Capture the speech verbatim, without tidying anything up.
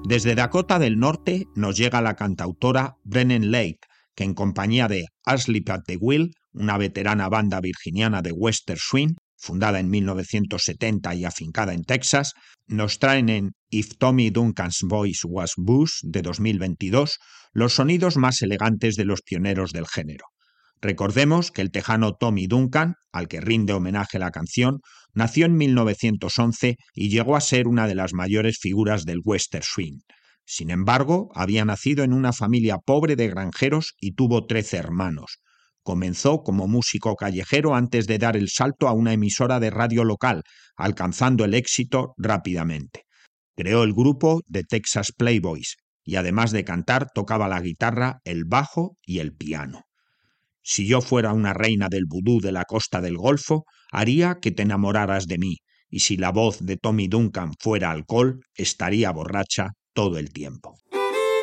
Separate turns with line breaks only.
Desde Dakota del Norte nos llega la cantautora Brennan Lake, que en compañía de Asleep at the Wheel, una veterana banda virginiana de western swing, fundada en mil novecientos setenta y afincada en Texas, nos traen en If Tommy Duncan's Voice Was Blues de dos mil veintidós los sonidos más elegantes de los pioneros del género. Recordemos que el tejano Tommy Duncan, al que rinde homenaje la canción, nació en mil novecientos once y llegó a ser una de las mayores figuras del western swing. Sin embargo, había nacido en una familia pobre de granjeros y tuvo trece hermanos. Comenzó como músico callejero antes de dar el salto a una emisora de radio local, alcanzando el éxito rápidamente. Creó el grupo The Texas Playboys y además de cantar tocaba la guitarra, el bajo y el piano. Si yo fuera una reina del vudú de la costa del Golfo, haría que te enamoraras de mí, y si la voz de Tommy Duncan fuera alcohol, estaría borracha todo el tiempo.